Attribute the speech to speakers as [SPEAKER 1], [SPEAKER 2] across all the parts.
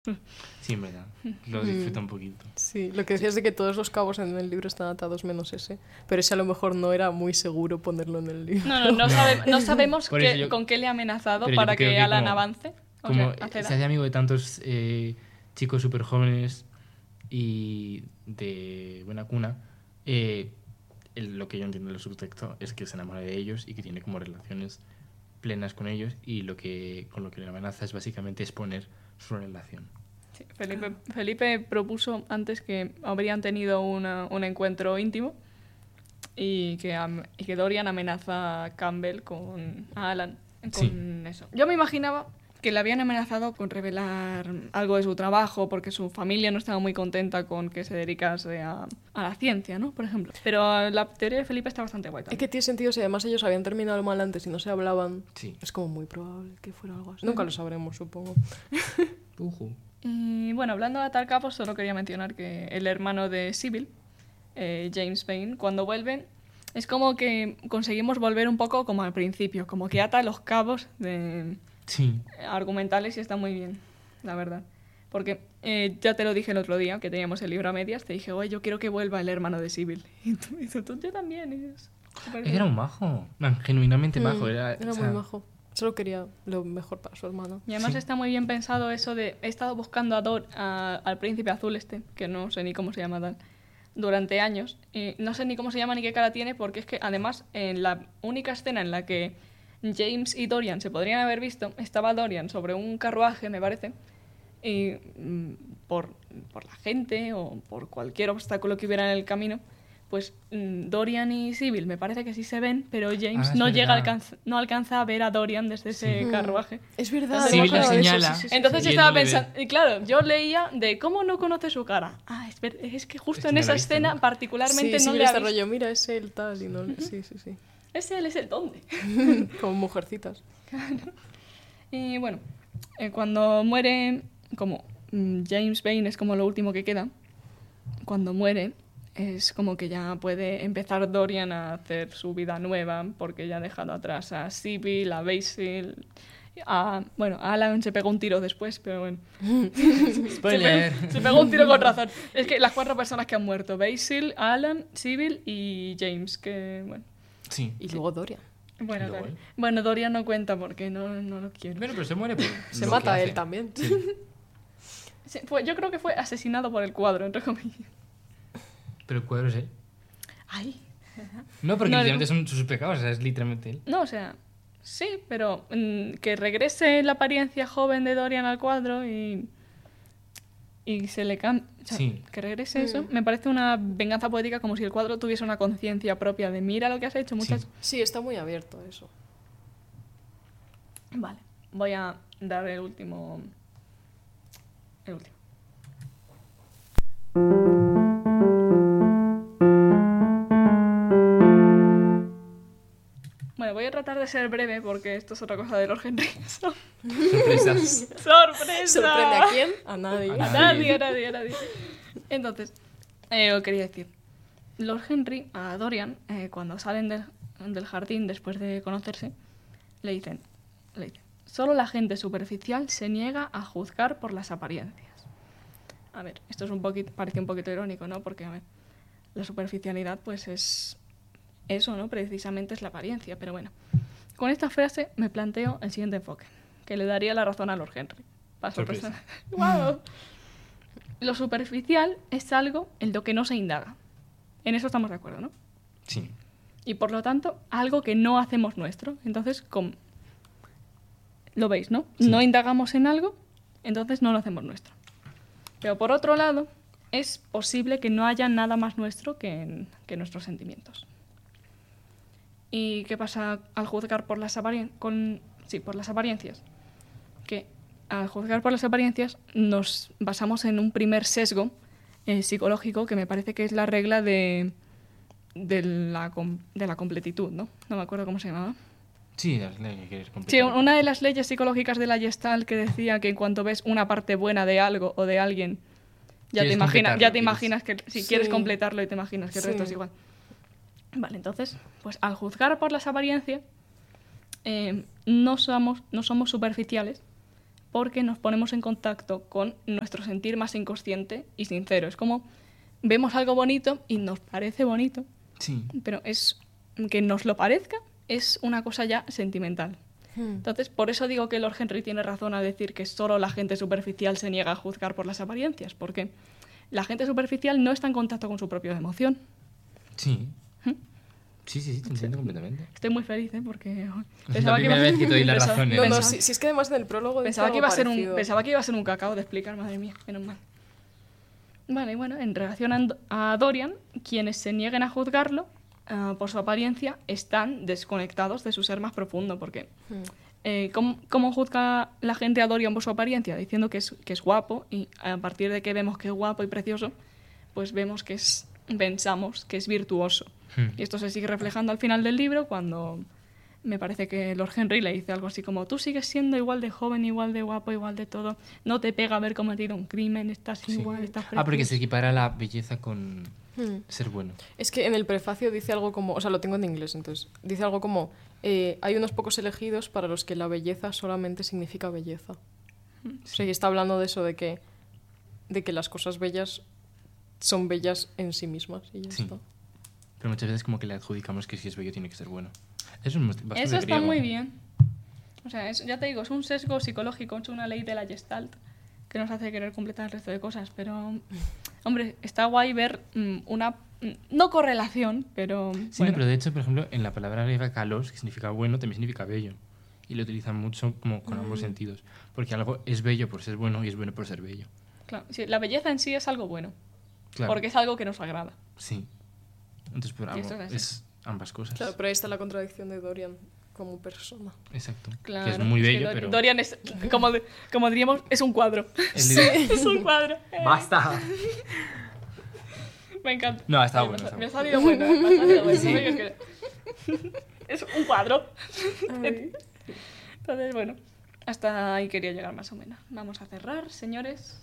[SPEAKER 1] Sí, en verdad. Lo disfruto un poquito.
[SPEAKER 2] Sí, lo que decías de que todos los cabos en el libro están atados menos ese. Pero ese a lo mejor no era muy seguro ponerlo en el libro.
[SPEAKER 3] No sabemos
[SPEAKER 1] Por eso
[SPEAKER 3] con qué le ha amenazado
[SPEAKER 1] pero yo
[SPEAKER 3] para
[SPEAKER 1] creo
[SPEAKER 3] que
[SPEAKER 1] que
[SPEAKER 3] Alan
[SPEAKER 1] como-
[SPEAKER 3] avance. O
[SPEAKER 1] Como
[SPEAKER 3] sea,
[SPEAKER 1] se
[SPEAKER 3] acceda.
[SPEAKER 1] hace amigo de tantos chicos súper jóvenes y de buena cuna, lo que yo entiendo del subtexto es que se enamora de ellos y que tiene como relaciones plenas con ellos, y con lo que le amenaza es básicamente exponer su relación.
[SPEAKER 3] Sí, Felipe propuso antes que habrían tenido un encuentro íntimo y que Dorian amenaza a Campbell a Alan con eso. Yo me imaginaba que le habían amenazado con revelar algo de su trabajo porque su familia no estaba muy contenta con que se dedicase a la ciencia, ¿no? Por ejemplo. Pero la teoría de Felipe está bastante guay
[SPEAKER 2] Es
[SPEAKER 3] también.
[SPEAKER 2] que tiene sentido si además ellos habían terminado mal antes y no se hablaban.
[SPEAKER 1] Sí.
[SPEAKER 2] Es como muy probable que fuera algo así. Nunca lo sabremos, supongo.
[SPEAKER 1] Ujú.
[SPEAKER 3] Y bueno, hablando de atar cabos, solo quería mencionar que el hermano de Sybil, James Vane, cuando vuelven, es como que conseguimos volver un poco como al principio, como que ata los cabos
[SPEAKER 1] Sí.
[SPEAKER 3] argumentales y está muy bien, la verdad. Porque ya te lo dije el otro día, que teníamos el libro a medias, te dije, oye, yo quiero que vuelva el hermano de Sybil. Y tú dices, yo también. Y es súper bien.
[SPEAKER 1] Era un majo, genuinamente majo. Era
[SPEAKER 2] Era muy majo. Solo quería lo mejor para su hermano.
[SPEAKER 3] Y además
[SPEAKER 1] Sí.
[SPEAKER 3] está muy bien pensado eso de... He estado buscando al príncipe azul que no sé ni cómo se llama tal, durante años. Y no sé ni cómo se llama ni qué cara tiene, porque es que además en la única escena en la que James y Dorian se podrían haber visto, estaba Dorian sobre un carruaje, me parece, y por la gente o por cualquier obstáculo que hubiera en el camino, pues Dorian y Sybil me parece que sí se ven, pero James
[SPEAKER 1] Es verdad.
[SPEAKER 3] no alcanza a ver a Dorian desde ese carruaje.
[SPEAKER 2] Es verdad.
[SPEAKER 1] Sybil
[SPEAKER 2] no me
[SPEAKER 1] la
[SPEAKER 2] acuerdo de eso,
[SPEAKER 1] señala.
[SPEAKER 2] sí, sí, sí.
[SPEAKER 3] Entonces
[SPEAKER 1] Y
[SPEAKER 3] yo
[SPEAKER 1] él
[SPEAKER 3] estaba
[SPEAKER 1] no le ve.
[SPEAKER 3] pensando, y claro, yo leía de cómo no conoce su cara. Es que justo
[SPEAKER 1] Es que
[SPEAKER 3] en
[SPEAKER 1] no la
[SPEAKER 3] esa
[SPEAKER 1] he visto,
[SPEAKER 3] escena
[SPEAKER 1] ¿no?
[SPEAKER 3] particularmente
[SPEAKER 2] Sí,
[SPEAKER 3] no
[SPEAKER 2] sí,
[SPEAKER 3] le
[SPEAKER 2] este
[SPEAKER 3] ha visto.
[SPEAKER 2] rollo, mira, es él tal y no... Sí, sí, sí.
[SPEAKER 3] Es el dónde.
[SPEAKER 2] Como mujercitas.
[SPEAKER 3] Y bueno, cuando muere, como James Vane es como lo último que queda, cuando muere es como que ya puede empezar Dorian a hacer su vida nueva porque ya ha dejado atrás a Sybil, a Basil, a Alan se pegó un tiro después, pero bueno.
[SPEAKER 1] Spoiler.
[SPEAKER 3] Se pegó un tiro con razón. Es que las 4 personas que han muerto, Basil, Alan, Sybil y James, que bueno.
[SPEAKER 1] Sí.
[SPEAKER 2] Y luego Dorian.
[SPEAKER 3] Bueno,
[SPEAKER 1] Luego,
[SPEAKER 3] claro. Bueno, Dorian no cuenta porque no lo quiero.
[SPEAKER 1] Bueno, pero se muere por
[SPEAKER 2] Se
[SPEAKER 1] lo
[SPEAKER 2] mata
[SPEAKER 1] que
[SPEAKER 2] a él
[SPEAKER 1] hace.
[SPEAKER 2] también.
[SPEAKER 1] Sí.
[SPEAKER 3] Sí, yo creo que fue asesinado por el cuadro, entre comillas.
[SPEAKER 1] Pero el cuadro es él.
[SPEAKER 3] Ay.
[SPEAKER 1] No, porque
[SPEAKER 3] No,
[SPEAKER 1] literalmente son sus pecados, o sea, es literalmente él.
[SPEAKER 3] No, o sea, sí, pero que regrese la apariencia joven de Dorian al cuadro y se le cambie. O sea,
[SPEAKER 1] Sí.
[SPEAKER 3] que regrese eso, me parece una venganza poética como si el cuadro tuviese una conciencia propia de mira lo que has hecho, muchacho.
[SPEAKER 2] Sí, está muy abierto eso.
[SPEAKER 3] Vale, voy a dar el último. Bueno, voy a tratar de ser breve porque esto es otra cosa de Lord Henry.
[SPEAKER 1] Sorpresas.
[SPEAKER 3] ¡Sorpresa!
[SPEAKER 2] ¿Sorprende a quién? A nadie.
[SPEAKER 1] A
[SPEAKER 3] Nadie. Entonces, os quería decir, Lord Henry a Dorian, cuando salen del jardín después de conocerse, le dicen, solo la gente superficial se niega a juzgar por las apariencias. A ver, esto es parece un poquito irónico, ¿no? Porque, a ver, la superficialidad pues es eso, ¿no? Precisamente es la apariencia, pero bueno. Con esta frase me planteo el siguiente enfoque, que le daría la razón a Lord Henry.
[SPEAKER 1] Sorpresa.
[SPEAKER 3] ¡Wow! Lo superficial es algo en lo que no se indaga. En eso estamos de acuerdo, ¿no?
[SPEAKER 1] Sí.
[SPEAKER 3] Y por lo tanto, algo que no hacemos nuestro. Entonces, lo veis, ¿no?
[SPEAKER 1] Sí.
[SPEAKER 3] No indagamos en algo, entonces no lo hacemos nuestro. Pero por otro lado, es posible que no haya nada más nuestro que nuestros sentimientos. ¿Y qué pasa al juzgar por las apariencias? Que al juzgar por las apariencias nos basamos en un primer sesgo psicológico que me parece que es la regla de la completitud, ¿no? No me acuerdo cómo se llamaba.
[SPEAKER 1] Sí, las leyes que quieres
[SPEAKER 3] Sí,
[SPEAKER 1] completar.
[SPEAKER 3] una de las leyes psicológicas de la Gestalt que decía que en cuanto ves una parte buena de algo o de alguien, ya te
[SPEAKER 1] Quieres
[SPEAKER 3] imaginas
[SPEAKER 1] completarlo,
[SPEAKER 3] que si
[SPEAKER 2] Sí.
[SPEAKER 3] quieres completarlo y te imaginas que el
[SPEAKER 2] Sí.
[SPEAKER 3] resto es igual. Vale, entonces, pues al juzgar por las apariencias, no somos superficiales porque nos ponemos en contacto con nuestro sentir más inconsciente y sincero. Es como vemos algo bonito y nos parece bonito,
[SPEAKER 1] Sí.
[SPEAKER 3] pero es que nos lo parezca es una cosa ya sentimental. Entonces, por eso digo que Lord Henry tiene razón al decir que solo la gente superficial se niega a juzgar por las apariencias, porque la gente superficial no está en contacto con su propia emoción.
[SPEAKER 1] Sí. Sí, te entiendo completamente.
[SPEAKER 3] Estoy muy feliz, porque
[SPEAKER 1] Es la primera vez que te doy la razón.
[SPEAKER 2] No,
[SPEAKER 3] pensaba-
[SPEAKER 2] si es que además en el prólogo dice
[SPEAKER 3] Pensaba que,
[SPEAKER 2] algo
[SPEAKER 3] iba a ser
[SPEAKER 2] parecido.
[SPEAKER 3] pensaba que iba a ser un cacao de explicar, madre mía, menos mal. Vale, y bueno, en relación a Dorian, quienes se nieguen a juzgarlo por su apariencia están desconectados de su ser más profundo, porque ¿cómo juzga la gente a Dorian por su apariencia? Diciendo que es guapo, y a partir de que vemos que es guapo y precioso, pues pensamos que es virtuoso. Y esto se sigue reflejando al final del libro cuando me parece que Lord Henry le dice algo así como: tú sigues siendo igual de joven, igual de guapo, igual de todo, no te pega haber cometido un crimen, estás igual, estás precioso.
[SPEAKER 1] Porque se equipara la belleza con ser bueno.
[SPEAKER 2] Es que en el prefacio dice algo como, o sea, lo tengo en inglés, entonces, dice algo como, hay unos pocos elegidos para los que la belleza solamente significa belleza. O sea, y está hablando de eso, de que las cosas bellas son bellas en sí mismas y ya
[SPEAKER 1] Sí.
[SPEAKER 2] está.
[SPEAKER 1] Pero muchas veces como que le adjudicamos que si es bello tiene que ser bueno. Eso es bastante
[SPEAKER 3] Eso está
[SPEAKER 1] griego.
[SPEAKER 3] muy bien. O sea, ya te digo, es un sesgo psicológico, es una ley de la Gestalt que nos hace querer completar el resto de cosas. Pero, hombre, está guay ver una... no correlación, pero...
[SPEAKER 1] Sí,
[SPEAKER 3] bueno.
[SPEAKER 1] no, pero de hecho, por ejemplo, en la palabra griega kalos, que significa bueno, también significa bello. Y lo utilizan mucho como con ambos sentidos. Porque algo es bello por ser bueno y es bueno por ser bello.
[SPEAKER 3] Claro, sí, la belleza en sí es algo bueno,
[SPEAKER 1] Claro.
[SPEAKER 3] porque es algo que nos agrada.
[SPEAKER 1] Sí. Entonces, por
[SPEAKER 3] Y esto
[SPEAKER 1] algo
[SPEAKER 3] es así.
[SPEAKER 1] es ambas cosas.
[SPEAKER 2] Claro, pero ahí está la contradicción de Dorian como persona.
[SPEAKER 1] Exacto.
[SPEAKER 3] Claro,
[SPEAKER 1] que es muy bello,
[SPEAKER 3] que
[SPEAKER 1] pero...
[SPEAKER 3] Dorian es, como diríamos, es un cuadro.
[SPEAKER 1] el-
[SPEAKER 3] Es un cuadro.
[SPEAKER 4] ¡Basta!
[SPEAKER 3] Me encanta.
[SPEAKER 1] No, ha estado
[SPEAKER 3] Me
[SPEAKER 1] bueno.
[SPEAKER 3] ha
[SPEAKER 1] está bueno.
[SPEAKER 3] salido bueno. Me ha salido bueno.
[SPEAKER 1] Sí.
[SPEAKER 3] Es un cuadro. Entonces, bueno, hasta ahí quería llegar más o menos. Vamos a cerrar, señores.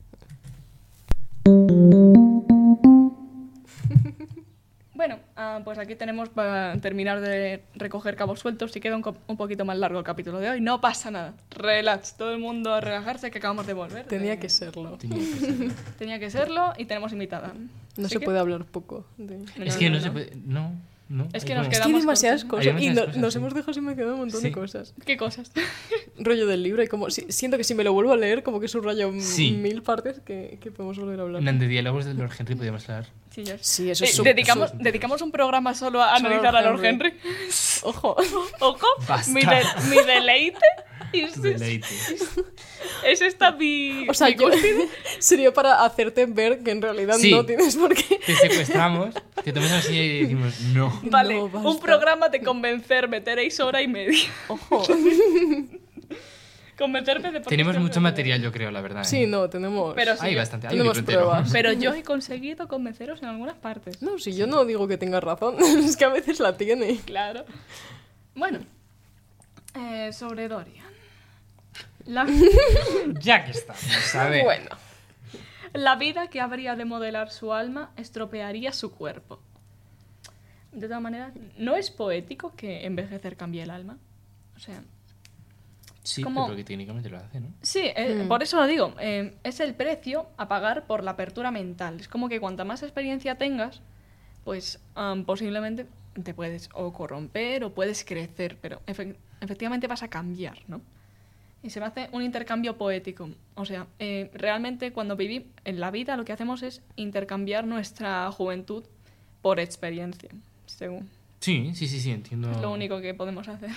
[SPEAKER 3] Bueno, pues aquí tenemos para terminar de recoger cabos sueltos. Si queda un poquito más largo el capítulo de hoy, no pasa nada. Relax, todo el mundo a relajarse que acabamos de volver.
[SPEAKER 2] Tenía que serlo.
[SPEAKER 1] Tenía que ser.
[SPEAKER 3] Tenía que serlo y tenemos invitada.
[SPEAKER 2] No
[SPEAKER 3] Así
[SPEAKER 2] se
[SPEAKER 3] que-
[SPEAKER 2] puede hablar poco.
[SPEAKER 1] Es que no se puede... No.
[SPEAKER 3] Es que
[SPEAKER 1] Hay
[SPEAKER 3] nos
[SPEAKER 1] como-
[SPEAKER 2] Es que hay
[SPEAKER 3] Quedamos
[SPEAKER 2] demasiadas
[SPEAKER 3] con-
[SPEAKER 2] cosas
[SPEAKER 1] Hay
[SPEAKER 2] y
[SPEAKER 1] demasiadas cosas,
[SPEAKER 2] nos
[SPEAKER 1] sí.
[SPEAKER 2] hemos dejado sin mencionar un montón
[SPEAKER 1] Sí.
[SPEAKER 2] de cosas.
[SPEAKER 3] ¿Qué cosas?
[SPEAKER 2] Rollo del libro y como siento que si me lo vuelvo a leer como que subrayo
[SPEAKER 1] Sí.
[SPEAKER 2] 1000 partes que podemos volver a hablar.
[SPEAKER 1] De diálogos de Lord Henry podríamos hablar.
[SPEAKER 3] Sí, ya.
[SPEAKER 2] Sí, eso es súper-
[SPEAKER 3] dedicamos un programa solo a
[SPEAKER 2] Solo
[SPEAKER 3] analizar a Lord
[SPEAKER 2] Henry.
[SPEAKER 3] Henry.
[SPEAKER 2] Ojo.
[SPEAKER 3] Ojo,
[SPEAKER 1] Basta.
[SPEAKER 3] mi deleite
[SPEAKER 1] Deleite.
[SPEAKER 3] es esta mi...
[SPEAKER 2] O sea,
[SPEAKER 3] mi
[SPEAKER 2] yo,
[SPEAKER 3] cúspide.
[SPEAKER 2] sería para hacerte ver que en realidad
[SPEAKER 1] Sí.
[SPEAKER 2] no tienes por qué.
[SPEAKER 1] Te secuestramos, te tomas así y decimos no.
[SPEAKER 3] Vale,
[SPEAKER 2] No,
[SPEAKER 3] un
[SPEAKER 2] basta.
[SPEAKER 3] programa de convencerme, tenéis hora y media.
[SPEAKER 2] Ojo.
[SPEAKER 3] Convencerme de por qué
[SPEAKER 1] Tenemos
[SPEAKER 3] estoy
[SPEAKER 1] mucho
[SPEAKER 3] hablando.
[SPEAKER 1] material, yo creo, la verdad.
[SPEAKER 2] Sí,
[SPEAKER 1] ¿eh?
[SPEAKER 2] no, tenemos...
[SPEAKER 3] Pero sí,
[SPEAKER 1] Hay bastante, hay un
[SPEAKER 2] tenemos
[SPEAKER 1] libro entero.
[SPEAKER 2] pruebas.
[SPEAKER 3] Pero yo he conseguido convenceros en algunas partes.
[SPEAKER 2] No, si yo no digo que tengas razón, es que a veces la tiene.
[SPEAKER 3] Claro. Bueno, sobre Dorian. La,
[SPEAKER 1] Ya que estamos, a ver.
[SPEAKER 2] Bueno.
[SPEAKER 3] la vida que habría de modelar su alma estropearía su cuerpo. De todas maneras, ¿no es poético que envejecer cambie el alma? O sea,
[SPEAKER 1] Sí,
[SPEAKER 3] como-
[SPEAKER 1] pero que técnicamente lo hace, ¿no?
[SPEAKER 3] sí, por eso lo digo. Es el precio a pagar por la apertura mental. Es como que cuanta más experiencia tengas, pues posiblemente te puedes o corromper o puedes crecer, pero efectivamente vas a cambiar, ¿no? Y se me hace un intercambio poético. O sea, realmente cuando vivimos en la vida lo que hacemos es intercambiar nuestra juventud por experiencia, según.
[SPEAKER 1] Sí, entiendo.
[SPEAKER 3] Es lo único que podemos hacer.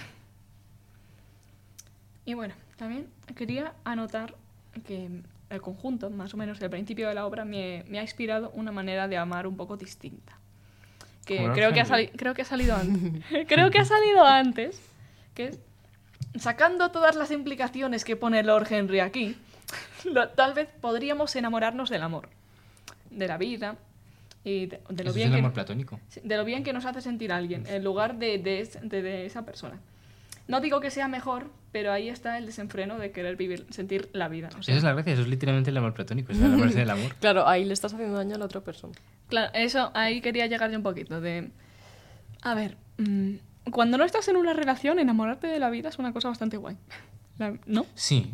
[SPEAKER 3] Y bueno, también quería anotar que el conjunto, más o menos el principio de la obra, me ha inspirado una manera de amar un poco distinta. Que
[SPEAKER 1] Como
[SPEAKER 3] creo que,
[SPEAKER 1] Henry.
[SPEAKER 3] creo que ha salido antes. Creo que ha salido antes. Que es, sacando todas las implicaciones que pone Lord Henry aquí, tal vez podríamos enamorarnos del amor, de la vida y de lo
[SPEAKER 1] Eso es
[SPEAKER 3] bien
[SPEAKER 1] el
[SPEAKER 3] que...
[SPEAKER 1] amor platónico.
[SPEAKER 3] Sí, de lo bien que nos hace sentir alguien, en lugar de esa persona. No digo que sea mejor, pero ahí está el desenfreno de querer vivir, sentir la vida. O sea,
[SPEAKER 1] Esa es la gracia, eso es literalmente el amor platónico, es el amor del amor.
[SPEAKER 2] Claro, ahí le estás haciendo daño a la otra persona.
[SPEAKER 3] claro, eso, ahí quería llegar yo un poquito de... A ver, cuando no estás en una relación, enamorarte de la vida es una cosa bastante guay. ¿No?
[SPEAKER 1] Sí,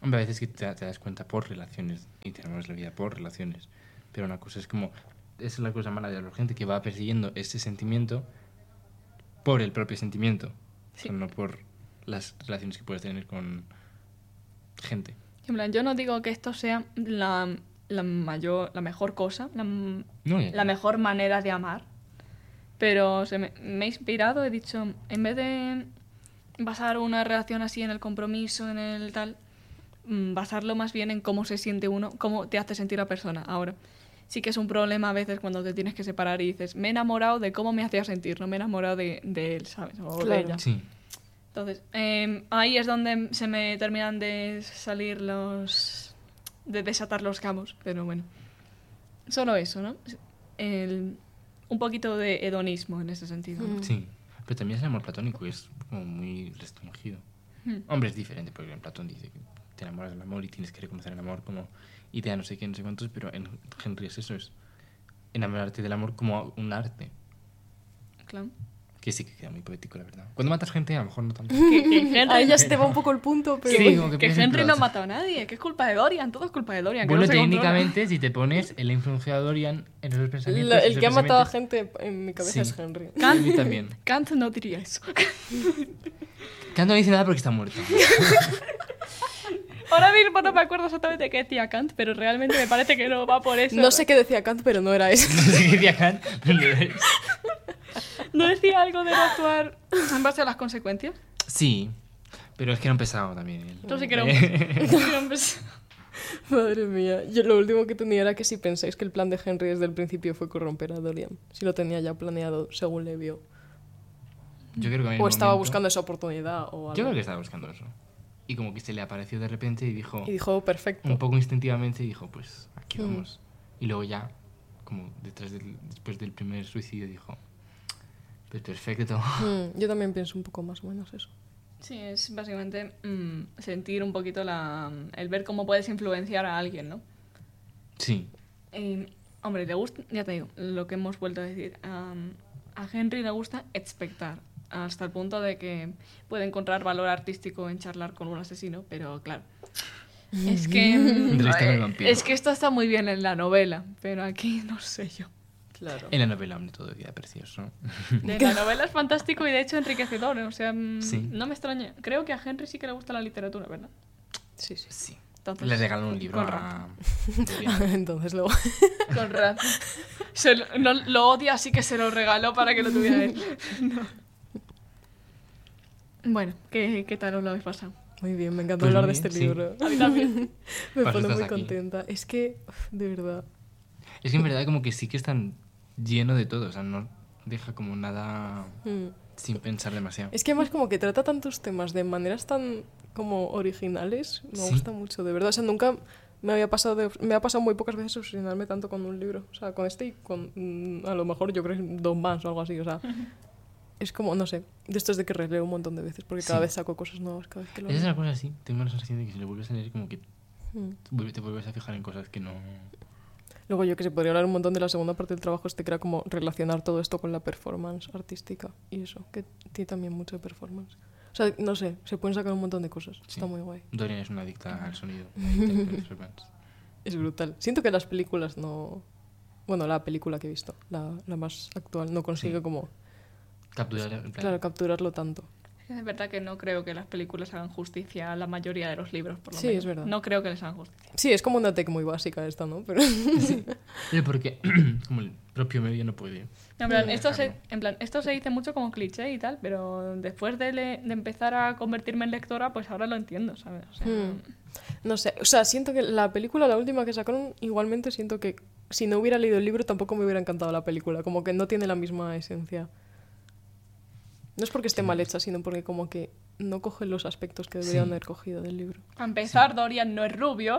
[SPEAKER 1] Hombre, a veces que te das cuenta por relaciones y te enamoras de la vida por relaciones. Pero una cosa es como... Esa es la cosa mala de la gente que va persiguiendo ese sentimiento por el propio sentimiento.
[SPEAKER 3] Sí.
[SPEAKER 1] O sea, no por las relaciones que puedes tener con gente.
[SPEAKER 3] En plan, yo no digo que esto sea la mejor cosa,
[SPEAKER 1] No,
[SPEAKER 3] la mejor manera de amar, pero me he inspirado, he dicho, en vez de basar una relación así en el compromiso, en el tal, basarlo más bien en cómo se siente uno, cómo te hace sentir la persona. Ahora, sí que es un problema a veces cuando te tienes que separar y dices, me he enamorado de cómo me hacía sentir, no me he enamorado de él, ¿sabes? O de
[SPEAKER 2] Claro.
[SPEAKER 3] ella.
[SPEAKER 1] Sí.
[SPEAKER 3] Entonces, ahí es donde se me terminan de salir de desatar los cabos, pero bueno. Solo eso, ¿no? Un poquito de hedonismo en ese sentido. ¿no?
[SPEAKER 1] Sí. Pero también es el amor platónico, es como muy restringido. Hombre, es diferente, porque en Platón dice que te enamoras del amor y tienes que reconocer el amor como idea no sé qué, no sé cuántos, pero en Henry es eso, es enamorarte del amor como un arte.
[SPEAKER 3] Claro.
[SPEAKER 1] Que sí que queda muy poético, la verdad. Cuando matas gente, a lo mejor no tanto.
[SPEAKER 2] Ahí ya se te va un poco el punto, pero...
[SPEAKER 1] Sí, como que
[SPEAKER 3] Que
[SPEAKER 1] piensas en
[SPEAKER 3] Henry no
[SPEAKER 1] plot.
[SPEAKER 3] ha matado a nadie, que es culpa de Dorian, todo es culpa de Dorian. Que
[SPEAKER 1] Bueno,
[SPEAKER 3] no se controla.
[SPEAKER 1] técnicamente, si te pones, él ha influenciado a Dorian en esos pensamientos.
[SPEAKER 2] El
[SPEAKER 1] esos
[SPEAKER 2] que ha matado a
[SPEAKER 1] pensamientos-
[SPEAKER 2] gente en mi cabeza
[SPEAKER 1] Sí.
[SPEAKER 2] es Henry.
[SPEAKER 1] A mí también.
[SPEAKER 3] Kant no diría eso.
[SPEAKER 1] Kant no dice nada porque está muerto.
[SPEAKER 3] Ahora mismo no me acuerdo exactamente qué decía Kant, pero realmente me parece que no va por eso.
[SPEAKER 2] No sé qué decía Kant, pero no era eso.
[SPEAKER 1] No sé qué decía Kant, pero lo es.
[SPEAKER 3] ¿No decía algo de no actuar en base a las consecuencias?
[SPEAKER 1] Sí, pero es que era un pesado también. Él.
[SPEAKER 3] Yo sí que era un...
[SPEAKER 2] Madre mía. Yo lo último que tenía era que si pensáis que el plan de Henry desde el principio fue corromper a Dorian. Si lo tenía ya planeado según le vio.
[SPEAKER 1] Yo creo que en
[SPEAKER 2] O
[SPEAKER 1] el
[SPEAKER 2] estaba
[SPEAKER 1] momento-
[SPEAKER 2] buscando esa oportunidad o algo.
[SPEAKER 1] Yo creo que estaba buscando eso. Y como que se le apareció de repente y dijo,
[SPEAKER 2] Y dijo, perfecto.
[SPEAKER 1] un poco instintivamente, y dijo, pues aquí
[SPEAKER 2] Mm.
[SPEAKER 1] vamos. Y luego ya, como después del primer suicidio, dijo, pues perfecto.
[SPEAKER 2] Yo también pienso un poco más o menos eso.
[SPEAKER 3] Sí, es básicamente sentir un poquito el ver cómo puedes influenciar a alguien, ¿no?
[SPEAKER 1] Sí,
[SPEAKER 3] Hombre, le gusta, ya te digo, lo que hemos vuelto a decir. A Henry le gusta expectar, hasta el punto de que puede encontrar valor artístico en charlar con un asesino, pero claro. Es que.
[SPEAKER 1] Entrevista con el vampiro.
[SPEAKER 3] Es que esto está muy bien en la novela, pero aquí no sé yo.
[SPEAKER 2] Claro.
[SPEAKER 1] en la novela, hombre, todo queda precioso.
[SPEAKER 3] De la novela es fantástico y de hecho enriquecedor, o sea,
[SPEAKER 1] Sí.
[SPEAKER 3] no me extraña. Creo que a Henry sí que le gusta la literatura, ¿verdad?
[SPEAKER 2] Sí, sí.
[SPEAKER 1] Sí.
[SPEAKER 3] Entonces,
[SPEAKER 1] Le regalan un libro
[SPEAKER 3] con
[SPEAKER 1] a... Dorian.
[SPEAKER 2] Entonces luego...
[SPEAKER 3] Con razón. Lo odia, así que se lo regaló para que lo tuviera él. No. Bueno, ¿qué tal os lo habéis pasado?
[SPEAKER 2] Muy bien, me encanta
[SPEAKER 1] Pues
[SPEAKER 2] hablar
[SPEAKER 1] muy
[SPEAKER 2] de este
[SPEAKER 1] bien, sí.
[SPEAKER 2] libro.
[SPEAKER 3] A mí también.
[SPEAKER 2] Me
[SPEAKER 1] Para eso
[SPEAKER 2] pone muy
[SPEAKER 1] estás aquí.
[SPEAKER 2] contenta. Es que, de verdad.
[SPEAKER 1] Es que en verdad como que sí que están lleno de todo, o sea, no deja como nada
[SPEAKER 2] Mm.
[SPEAKER 1] sin pensar demasiado.
[SPEAKER 2] Es que además como que trata tantos temas de maneras tan como originales. Me
[SPEAKER 1] Sí.
[SPEAKER 2] gusta mucho, de verdad. O sea, nunca me ha pasado muy pocas veces obsesionarme tanto con un libro. O sea, con este y con a lo mejor yo creo que dos más o algo así. O sea, es como, no sé, de estos de que releo un montón de veces porque cada
[SPEAKER 1] Sí.
[SPEAKER 2] vez saco cosas nuevas cada vez que lo
[SPEAKER 1] Esa es
[SPEAKER 2] leo.
[SPEAKER 1] la cosa así, tengo la sensación de que si lo vuelves a leer como que
[SPEAKER 2] Mm.
[SPEAKER 1] te vuelves a fijar en cosas que no...
[SPEAKER 2] Luego yo que se podría hablar un montón de la segunda parte del trabajo este que era como relacionar todo esto con la performance artística y eso, que tiene también mucho de performance. O sea, no sé, se pueden sacar un montón de cosas.
[SPEAKER 1] Sí.
[SPEAKER 2] Está muy guay.
[SPEAKER 1] Dorian es una adicta al sonido. una adicta al performance.
[SPEAKER 2] Es brutal. Siento que las películas no... Bueno, la película que he visto, la más actual, no consigue
[SPEAKER 1] Sí.
[SPEAKER 2] como,
[SPEAKER 1] Capturar, en plan,
[SPEAKER 2] claro, capturarlo tanto.
[SPEAKER 3] Es verdad que no creo que las películas hagan justicia a la mayoría de los libros, por lo
[SPEAKER 2] Sí,
[SPEAKER 3] menos.
[SPEAKER 2] es verdad.
[SPEAKER 3] No creo que les hagan justicia.
[SPEAKER 2] Sí, es como una tech muy básica esta, ¿no? Pero...
[SPEAKER 1] Pero porque como el propio medio no puede...
[SPEAKER 3] En plan,
[SPEAKER 1] dejarlo.
[SPEAKER 3] esto se dice mucho como cliché y tal, pero después de empezar a convertirme en lectora, pues ahora lo entiendo, ¿sabes? O sea,
[SPEAKER 2] No sé, o sea, siento que la película, la última que sacaron, igualmente siento que si no hubiera leído el libro tampoco me hubiera encantado la película, como que no tiene la misma esencia. No es porque esté mal hecha, sino porque como que no coge los aspectos que deberían
[SPEAKER 1] Sí.
[SPEAKER 2] haber cogido del libro.
[SPEAKER 3] a empezar, Dorian no es rubio.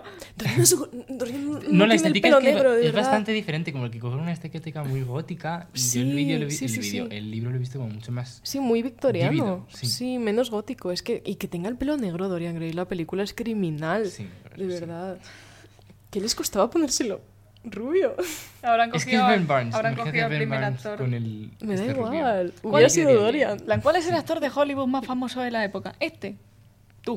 [SPEAKER 2] Dorian no
[SPEAKER 1] No, la
[SPEAKER 2] tiene el
[SPEAKER 1] estética
[SPEAKER 2] pelo
[SPEAKER 1] es, que
[SPEAKER 2] negro, de
[SPEAKER 1] es
[SPEAKER 2] verdad.
[SPEAKER 1] bastante diferente, como el que coge una estética muy gótica. Y yo el vídeo lo he vi-
[SPEAKER 2] Sí, sí, sí.
[SPEAKER 1] el libro lo he visto como mucho más...
[SPEAKER 2] Sí, muy victoriano.
[SPEAKER 1] Vívido, sí.
[SPEAKER 2] Sí, menos gótico. Es que, y que tenga el pelo negro Dorian Gray, la película es criminal.
[SPEAKER 1] Sí,
[SPEAKER 2] de
[SPEAKER 1] sí.
[SPEAKER 2] verdad. ¿Qué les costaba ponérselo rubio?
[SPEAKER 3] Habrán
[SPEAKER 1] Es que es
[SPEAKER 3] cogido,
[SPEAKER 1] Ben Barnes.
[SPEAKER 3] habrán
[SPEAKER 1] imagínate
[SPEAKER 3] cogido
[SPEAKER 1] a
[SPEAKER 3] el
[SPEAKER 1] Ben
[SPEAKER 3] primer
[SPEAKER 1] Barnes
[SPEAKER 3] actor.
[SPEAKER 1] con el...
[SPEAKER 2] Me da
[SPEAKER 1] este rubio.
[SPEAKER 2] igual.
[SPEAKER 1] ¿Cuál
[SPEAKER 2] Hubiera
[SPEAKER 1] es
[SPEAKER 2] sido
[SPEAKER 1] que-
[SPEAKER 2] Dorian.
[SPEAKER 3] ¿Cuál es el actor de Hollywood más famoso de la época? Este. Tú.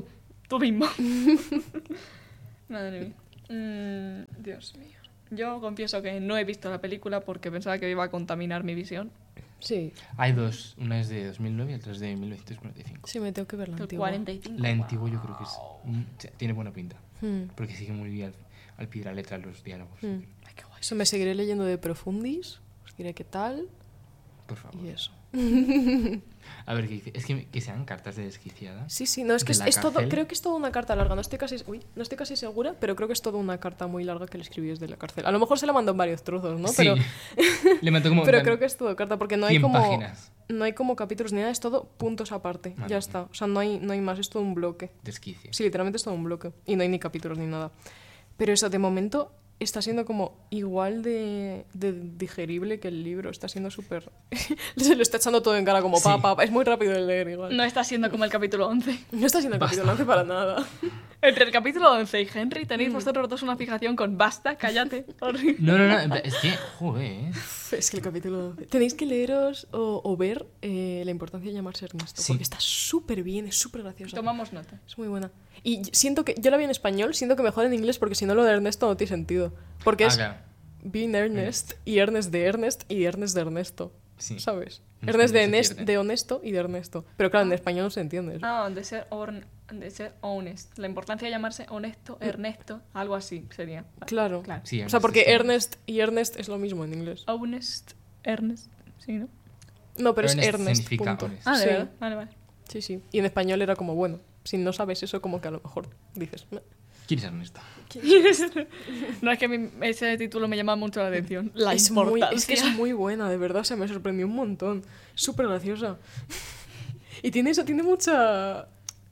[SPEAKER 3] Tú mismo. Madre mía. Dios mío. Yo confieso que no he visto la película porque pensaba que iba a contaminar mi visión.
[SPEAKER 2] Sí,
[SPEAKER 1] Hay dos, una es de 2009 y otra es de 1945.
[SPEAKER 2] sí, me tengo que ver la
[SPEAKER 3] El
[SPEAKER 2] antigua.
[SPEAKER 3] 45.
[SPEAKER 1] La antigua yo creo que tiene buena pinta,
[SPEAKER 2] Hmm.
[SPEAKER 1] porque sigue muy bien al pie de la letra los diálogos.
[SPEAKER 2] Hmm.
[SPEAKER 3] Ay, qué guay.
[SPEAKER 2] Eso me seguiré leyendo de Profundis, os diré qué tal
[SPEAKER 1] Por favor.
[SPEAKER 2] y eso.
[SPEAKER 1] A ver, ¿qué dice? Es que sean cartas de desquiciada.
[SPEAKER 2] Sí, sí, no, es que
[SPEAKER 1] ¿De la
[SPEAKER 2] es todo,
[SPEAKER 1] cárcel?
[SPEAKER 2] creo que es toda una carta larga, no estoy casi segura, pero creo que es toda una carta muy larga que le escribí desde la cárcel. A lo mejor se la mandó en varios trozos, ¿no?
[SPEAKER 1] Sí.
[SPEAKER 2] Pero,
[SPEAKER 1] Le mató como
[SPEAKER 2] pero
[SPEAKER 1] en plan
[SPEAKER 2] creo que es todo carta, porque no hay
[SPEAKER 1] 100
[SPEAKER 2] como
[SPEAKER 1] páginas.
[SPEAKER 2] no hay como capítulos ni nada, es todo puntos aparte,
[SPEAKER 1] Madre
[SPEAKER 2] ya
[SPEAKER 1] mía.
[SPEAKER 2] está. O sea, no hay más, es todo un bloque.
[SPEAKER 1] Desquicia.
[SPEAKER 2] Sí, literalmente es todo un bloque. Y no hay ni capítulos ni nada. Pero eso, de momento, está siendo como igual de digerible que el libro. Está siendo súper... Se lo está echando todo en cara como
[SPEAKER 1] Sí.
[SPEAKER 2] pa. Es muy rápido de leer igual.
[SPEAKER 3] No está siendo como el capítulo 11.
[SPEAKER 2] No está siendo el
[SPEAKER 1] Basta.
[SPEAKER 2] capítulo 11 para nada.
[SPEAKER 3] Entre el capítulo 11 y Henry tenéis vosotros dos una fijación con basta, cállate. Horrible.
[SPEAKER 1] No, en plan, es que, joder.
[SPEAKER 2] Es que el capítulo 11... Tenéis que leeros o ver La importancia de llamarse Ernesto.
[SPEAKER 1] Sí.
[SPEAKER 2] Porque está súper bien, es súper graciosa.
[SPEAKER 3] Tomamos nota.
[SPEAKER 2] Es muy buena. Y siento que... Yo la vi en español, siento que mejor en inglés porque si no lo de Ernesto no tiene sentido. Porque es
[SPEAKER 1] Claro.
[SPEAKER 2] Being Ernest y Ernest de Ernest y Ernest de Ernesto.
[SPEAKER 1] Sí.
[SPEAKER 2] ¿Sabes?
[SPEAKER 1] En
[SPEAKER 2] Ernest de,
[SPEAKER 1] español se pierde.
[SPEAKER 2] de honesto y de Ernesto. Pero claro, en español no se entiende eso.
[SPEAKER 3] Ah, de ser honest. La importancia de llamarse honesto, Ernesto, algo así sería.
[SPEAKER 2] Claro.
[SPEAKER 3] Claro.
[SPEAKER 1] Sí,
[SPEAKER 2] O sea, porque
[SPEAKER 1] Ernest
[SPEAKER 2] Ernest y Ernest es lo mismo en inglés.
[SPEAKER 3] Honest, Ernest. Sí, ¿no?
[SPEAKER 2] No, pero
[SPEAKER 1] Ernest
[SPEAKER 2] es Ernest.
[SPEAKER 1] significa
[SPEAKER 2] Punto.
[SPEAKER 1] honest.
[SPEAKER 3] Ah, de
[SPEAKER 2] Sí.
[SPEAKER 3] verdad. Vale, vale.
[SPEAKER 2] Sí, sí. Y en español era como, bueno, si no sabes eso, como que a lo mejor dices... "No".
[SPEAKER 1] ¿Quién es Ernesto?
[SPEAKER 3] No, es que ese título me llama mucho la atención. La
[SPEAKER 2] es
[SPEAKER 3] importancia.
[SPEAKER 2] que es muy buena, de verdad, o sea, me sorprendió un montón. Súper graciosa. Y tiene eso, tiene mucha...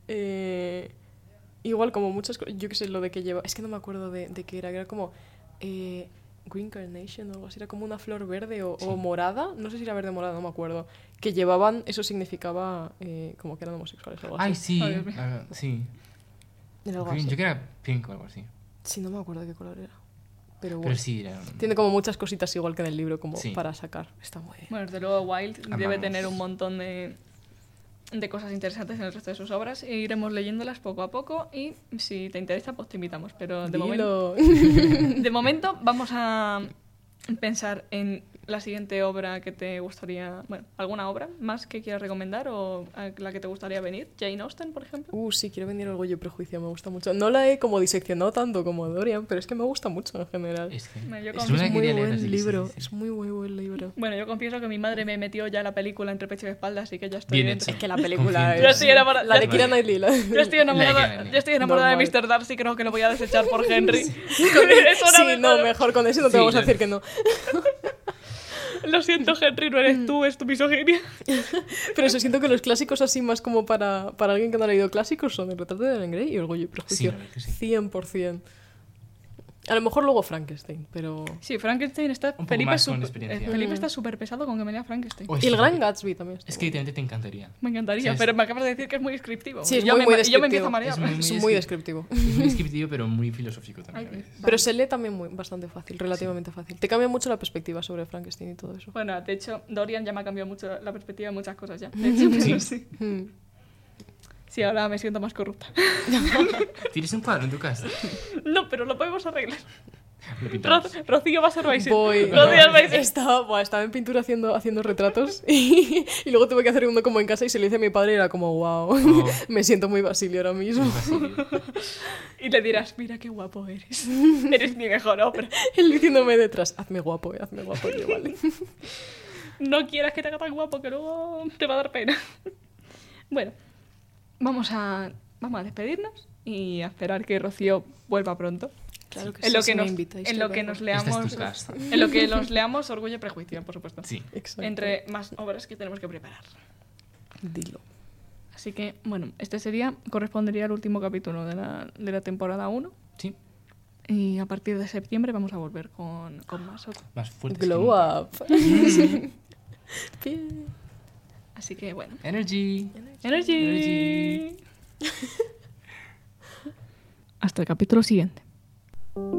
[SPEAKER 2] igual como muchas cosas, yo qué sé, lo de que lleva... Es que no me acuerdo de qué era como... Green Carnation o algo así, era como una flor verde o morada, no sé si era verde o morada, no me acuerdo. Que llevaban, eso significaba como que eran homosexuales o algo así.
[SPEAKER 1] Ay, sí.
[SPEAKER 3] Ay, Dios mío.
[SPEAKER 1] Sí.
[SPEAKER 2] Era algo
[SPEAKER 1] Green,
[SPEAKER 2] así.
[SPEAKER 1] yo creo que era pink o algo así.
[SPEAKER 2] Sí, no me acuerdo de qué color era. Pero bueno.
[SPEAKER 1] Pero sí, era...
[SPEAKER 2] Tiene como muchas cositas igual que en el libro, como
[SPEAKER 1] Sí.
[SPEAKER 2] para sacar. Está muy bien.
[SPEAKER 3] Bueno, desde luego Wilde debe
[SPEAKER 1] Amamos.
[SPEAKER 3] tener un montón de cosas interesantes en el resto de sus obras e iremos leyéndolas poco a poco y si te interesa pues te invitamos, pero
[SPEAKER 2] Dilo.
[SPEAKER 3] de momento vamos a pensar en la siguiente obra que te gustaría, bueno, alguna obra más que quieras recomendar o a la que te gustaría venir, Jane Austen, por ejemplo.
[SPEAKER 2] Sí, quiero venir Orgullo y Prejuicio, me gusta mucho. No la he como diseccionado tanto como Dorian, pero es que me gusta mucho en general.
[SPEAKER 1] Es que...
[SPEAKER 3] Bueno, yo
[SPEAKER 1] es
[SPEAKER 3] confieso-
[SPEAKER 1] una
[SPEAKER 2] Es
[SPEAKER 1] que
[SPEAKER 2] muy
[SPEAKER 1] quería leer,
[SPEAKER 2] buen
[SPEAKER 1] así que sí,
[SPEAKER 2] libro,
[SPEAKER 1] sí.
[SPEAKER 2] es muy buen libro.
[SPEAKER 3] Bueno, yo confieso que mi madre me metió ya la película entre pecho y espalda, así que ya estoy
[SPEAKER 1] Bien
[SPEAKER 3] dentro.
[SPEAKER 1] hecho.
[SPEAKER 2] Es que la película
[SPEAKER 1] Confío en
[SPEAKER 2] es...
[SPEAKER 1] ti.
[SPEAKER 3] Yo estoy enamorada-
[SPEAKER 2] La de
[SPEAKER 3] ya-
[SPEAKER 2] Keira Knightley.
[SPEAKER 3] Yo estoy enamorada,
[SPEAKER 1] Like
[SPEAKER 3] yo estoy enamorada de
[SPEAKER 2] Normal.
[SPEAKER 3] Mr. Darcy, creo que lo voy a desechar por Henry. Es hora
[SPEAKER 2] Sí,
[SPEAKER 3] de
[SPEAKER 2] no,
[SPEAKER 3] todo.
[SPEAKER 2] mejor con eso no te
[SPEAKER 1] Sí,
[SPEAKER 2] vamos a
[SPEAKER 1] yo-
[SPEAKER 2] decir que no.
[SPEAKER 3] Lo siento, Henry, no eres tú, es tu misoginia.
[SPEAKER 2] Pero eso, siento que los clásicos así más como para alguien que no ha leído clásicos son El retrato de Dorian Gray y Orgullo y Prejuicio.
[SPEAKER 1] Sí, la verdad que sí.
[SPEAKER 2] 100%. A lo mejor luego Frankenstein, pero...
[SPEAKER 3] Sí, Frankenstein está...
[SPEAKER 1] Un poco
[SPEAKER 3] Felipe,
[SPEAKER 1] más con experiencia.
[SPEAKER 3] Felipe está súper pesado con que me lea Frankenstein.
[SPEAKER 1] Uy,
[SPEAKER 2] Y El
[SPEAKER 1] sí,
[SPEAKER 2] Gran
[SPEAKER 1] porque-
[SPEAKER 2] Gatsby también. está
[SPEAKER 1] Es que
[SPEAKER 2] muy bien.
[SPEAKER 1] literalmente te encantaría.
[SPEAKER 3] Me encantaría,
[SPEAKER 1] ¿Sabes?
[SPEAKER 3] pero me acabas de decir que es muy descriptivo.
[SPEAKER 2] Sí, es
[SPEAKER 3] Y yo
[SPEAKER 2] muy,
[SPEAKER 3] me,
[SPEAKER 2] muy
[SPEAKER 3] y yo me empiezo a
[SPEAKER 2] descriptivo.
[SPEAKER 3] marear.
[SPEAKER 1] Es
[SPEAKER 2] Es muy descriptivo.
[SPEAKER 1] Es muy descriptivo, pero muy filosófico también. a
[SPEAKER 3] Ay,
[SPEAKER 1] veces.
[SPEAKER 2] Pero se lee también bastante fácil, relativamente fácil. Te cambia mucho la perspectiva sobre Frankenstein y todo eso.
[SPEAKER 3] Bueno, de hecho, Dorian ya me ha cambiado mucho la perspectiva de muchas cosas ya. De hecho, pero sí.
[SPEAKER 2] Mm.
[SPEAKER 3] Sí, ahora me siento más corrupta.
[SPEAKER 1] ¿Tienes un cuadro en tu casa?
[SPEAKER 3] No, pero lo podemos arreglar.
[SPEAKER 1] Lo pintamos.
[SPEAKER 3] Rocío va a ser Baisit.
[SPEAKER 2] Voy.
[SPEAKER 3] Rocío es Baisit.
[SPEAKER 2] Estaba en pintura haciendo retratos y luego tuve que hacer uno como en casa y se lo hice a mi padre y era como, wow,
[SPEAKER 1] Oh.
[SPEAKER 2] me siento muy Basilio ahora mismo.
[SPEAKER 3] Y le dirás, mira qué guapo eres. Eres mi mejor obra.
[SPEAKER 2] Él diciéndome detrás, hazme guapo, y yo, vale.
[SPEAKER 3] No quieras que te haga tan guapo que luego te va a dar pena. Bueno, vamos a despedirnos y a esperar que Rocío vuelva pronto.
[SPEAKER 2] Claro que
[SPEAKER 3] En lo
[SPEAKER 2] sí,
[SPEAKER 3] que
[SPEAKER 2] si me
[SPEAKER 3] nos,
[SPEAKER 2] invitáis,
[SPEAKER 3] en
[SPEAKER 2] yo
[SPEAKER 3] lo que
[SPEAKER 2] vengo.
[SPEAKER 3] nos leamos,
[SPEAKER 1] Esta es tu casa.
[SPEAKER 3] en lo que nos leamos Orgullo y Prejuicio, por supuesto.
[SPEAKER 1] Sí.
[SPEAKER 2] Exacto.
[SPEAKER 3] Entre más obras que tenemos que preparar.
[SPEAKER 2] Dilo.
[SPEAKER 3] Así que, bueno, este correspondería al último capítulo de la temporada 1.
[SPEAKER 1] Sí.
[SPEAKER 3] Y a partir de septiembre vamos a volver con más.
[SPEAKER 1] Más fuerte.
[SPEAKER 2] Glow up. Bien.
[SPEAKER 3] Así que, bueno.
[SPEAKER 1] Energy.
[SPEAKER 3] Energy. Hasta el capítulo siguiente.